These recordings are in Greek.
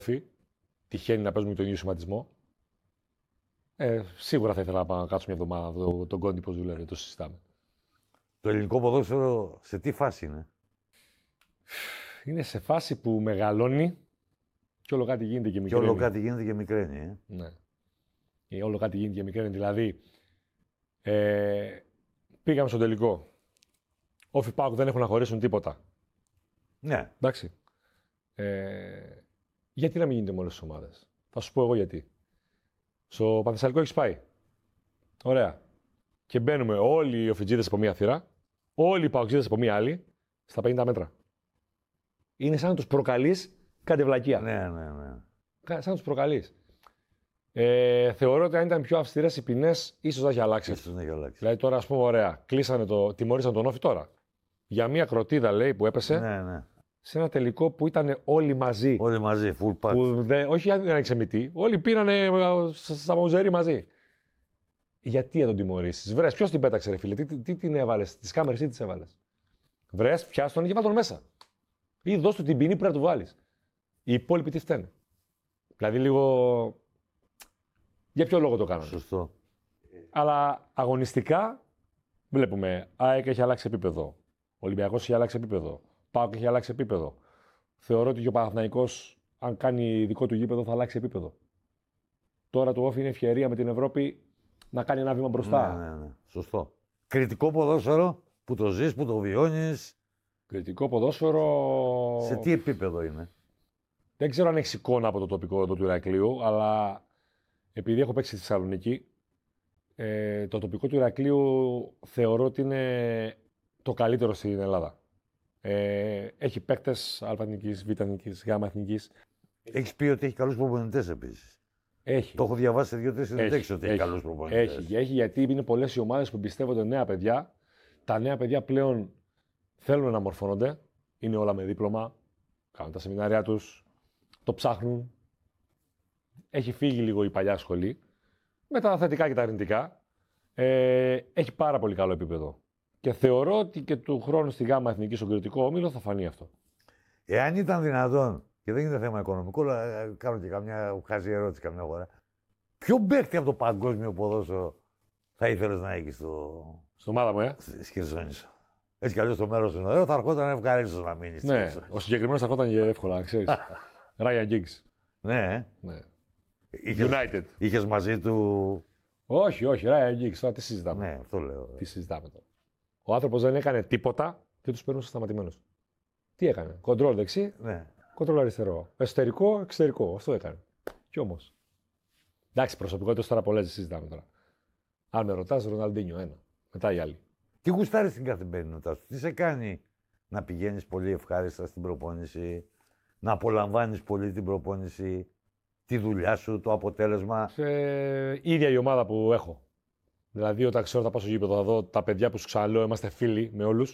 τυχαίνει να παίζουμε τον ίδιο σχηματισμό. Σίγουρα θα ήθελα να πάω να κάτσω μια εβδομάδα τον Κόντι πώς δουλεύει, το συζητάμε. Το ελληνικό ποδόσφαιρο σε τι φάση είναι? Είναι σε φάση που μεγαλώνει και όλο κάτι γίνεται και μικραίνει. Και όλο κάτι γίνεται και μικραίνει. Ναι. Όλο κάτι γίνεται και μικραίνει. Δηλαδή, πήγαμε στο τελικό. Όφι ΠΑΟΚ δεν έχουν να χωρίσουν τίποτα. Ναι. Εντάξει. Γιατί να μην γίνεται με όλες τις ομάδες? Θα σου πω εγώ γιατί. Στο Πανθεσσαλικό έχεις πάει. Ωραία. Και μπαίνουμε όλοι οι οφιτζίδες από μία θύρα, όλοι οι παοξίδες από μία άλλη, στα 50 μέτρα. Είναι σαν να τους προκαλείς κάτι βλακεία. Ναι. Σαν να τους προκαλείς. Θεωρώ ότι αν ήταν πιο αυστηρές οι ποινές, ίσως να έχει αλλάξει. Δηλαδή τώρα, ας πούμε, ωραία, τιμωρήσαν τον Όφη τώρα. Για μία κροτίδα, λέει, που έπεσε. Ναι. Σε ένα τελικό που ήταν όλοι μαζί. Όλοι μαζί, full patch. Όχι δεν ήταν ξεμητή, όλοι πήρανε στα μοζέρι μαζί. Γιατί να τον τιμωρήσεις? Βρες, ποιος την πέταξε, ρε φίλε, τι την έβαλες, τις κάμερες ή τις έβαλες? Βρες, πιάσ' τον και βάλ' τον μέσα. Ή δώσ' του την ποινή που πρέπει να του βάλεις. Οι υπόλοιποι τι φταίνε? Δηλαδή λίγο. Για ποιο λόγο το κάνανε? Σωστό. Αλλά αγωνιστικά βλέπουμε. ΑΕΚ έχει αλλάξει επίπεδο. Ολυμπιακός έχει αλλάξει επίπεδο. ΠΑΟΚ έχει αλλάξει επίπεδο. Θεωρώ ότι και ο Παναθηναϊκός, αν κάνει δικό του γήπεδο, θα αλλάξει επίπεδο. Τώρα το Όφι είναι ευκαιρία με την Ευρώπη να κάνει ένα βήμα μπροστά. Ναι. Σωστό. Κριτικό ποδόσφαιρο που το ζεις, που το βιώνεις. Κριτικό ποδόσφαιρο. Σε τι επίπεδο είναι? Δεν ξέρω αν έχει εικόνα από το τοπικό εδώ του Ηρακλείου, αλλά επειδή έχω παίξει στη Θεσσαλονίκη, το τοπικό του Ηρακλείου θεωρώ ότι είναι το καλύτερο στην Ελλάδα. Έχει παίκτες Α-εθνικής, Β-εθνικής, Γ-εθνικής. Έχεις πει ότι έχει καλούς προπονητές επίσης. Έχει. Το έχω διαβάσει σε 2-3 συνεντεύξεις ότι έχει καλούς προπονητές. Έχει, γιατί είναι πολλές οι ομάδες που εμπιστεύονται νέα παιδιά. Τα νέα παιδιά πλέον θέλουν να μορφώνονται. Είναι όλα με δίπλωμα. Κάνουν τα σεμινάρια τους. Το ψάχνουν. Έχει φύγει λίγο η παλιά σχολή. Με τα θετικά και τα αρνητικά. Έχει πάρα πολύ καλό επίπεδο. Και θεωρώ ότι και του χρόνου στη ΓΑΜΑ Εθνική στον κριτικό όμιλο θα φανεί αυτό. Εάν ήταν δυνατόν, και δεν είναι θέμα οικονομικό, αλλά κάνω και καμιά χαζή ερώτηση καμιά φορά. Ποιο παίκτη από το παγκόσμιο ποδόσφαιρο θα ήθελες να έχεις στην ομάδα μου, στη Χερσόνησο? Έτσι κι αλλιώς το μέρος είναι ωραίο, θα ερχόταν ευχαρίστως να μείνεις. Ναι, ο συγκεκριμένος θα ερχόταν και εύκολα, ξέρεις. Ryan Giggs. Ναι. United. Είχες μαζί του. Όχι, Ryan Giggs, τώρα τι συζητάμε. Ναι, αυτό λέω. Τι συζητάμε τώρα. Ο άνθρωπος δεν έκανε τίποτα και τους παίρνουν σταματημένους. Τι έκανε? Κοντρόλ δεξί, κοντρόλ αριστερό. Εσωτερικό, εξωτερικό. Αυτό έκανε. Κι όμως. Εντάξει, προσωπικότητες τώρα πολλές συζητάμε τώρα. Αν με ρωτάς, Ροναλντίνιο ένα. Μετά οι άλλοι. Τι γουστάρεις στην καθημερινότητά σου? Τι σε κάνει να πηγαίνεις πολύ ευχάριστα στην προπόνηση, να απολαμβάνεις πολύ την προπόνηση, τη δουλειά σου, το αποτέλεσμα? Ίδια η ομάδα που έχω. Δηλαδή, όταν ξέρω θα πάω στο γήπεδο, θα δω τα παιδιά που σου ξαναλέω, είμαστε φίλοι με όλους.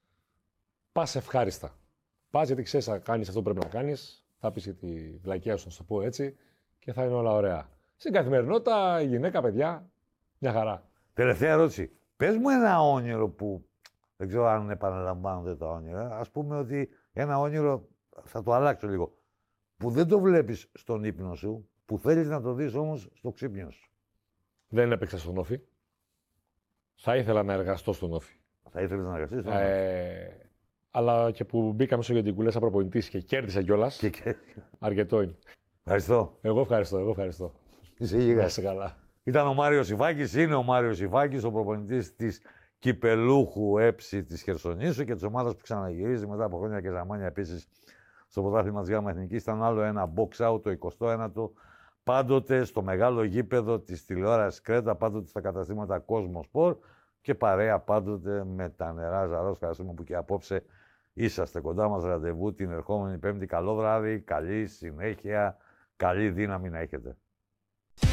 Πας ευχάριστα. Πας γιατί ξέρεις να κάνεις αυτό που πρέπει να κάνεις, θα πεις και τη βλακεία σου, να σου το πω έτσι, και θα είναι όλα ωραία. Στην καθημερινότητα, η γυναίκα, παιδιά, μια χαρά. Τελευταία ερώτηση. Πες μου ένα όνειρο που δεν ξέρω αν επαναλαμβάνονται τα όνειρα. Ας πούμε ότι ένα όνειρο, θα το αλλάξω λίγο, που δεν το βλέπεις στον ύπνο σου, που θέλεις να το δεις όμως στο ξύπνιο σου. Δεν έπαιξα στον Όφι. Θα ήθελα να εργαστώ στον Όφι. Θα ήθελες να εργαστείς στον Όφι. Αλλά και που μπήκαμε στο Γεντικουλέ σαν προπονητής και κέρδισα κιόλας. Αρκετό είναι. Ευχαριστώ. Εγώ ευχαριστώ. Είσαι υγιής. Είσαι καλά. Ήταν ο Μάριος Ιβάκης, είναι ο Μάριος Ιβάκης, ο προπονητής της κυπελούχου έψη της Χερσονήσου και της ομάδας που ξαναγυρίζει μετά από χρόνια και ζαμάνια επίσης στο πρωτάθλημα της ΓΑΜΑ Εθνικής. Ήταν άλλο ένα box out, το 21ο, πάντοτε στο μεγάλο γήπεδο της τηλεόρασης Κρέτα, πάντοτε στα καταστήματα Κόσμο Σπορ και παρέα πάντοτε με τα νερά Ζαρός. Ευχαριστούμε που και απόψε είσαστε κοντά μας. Ραντεβού την ερχόμενη Πέμπτη. Καλό βράδυ, καλή συνέχεια, καλή δύναμη να έχετε.